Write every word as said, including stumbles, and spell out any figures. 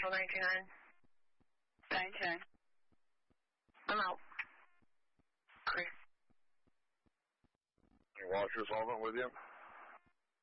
Control nine two nine. nine two nine. I'm out. Chris. Your washer solvent with you?